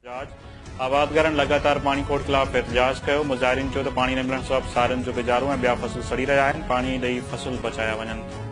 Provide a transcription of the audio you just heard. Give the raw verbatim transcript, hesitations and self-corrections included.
आबादगारनि लगातार पाणी खोड़ खिलाफ एहतजाज कयो। मुज़ाहिरीन चयो त पाणी न मिलण सबबि सारियुनि जो गुज़ारो ऐं ॿिया फसल सड़ी रहिया आहिनि। पाणी ॾेई फसल बचाया वञनि।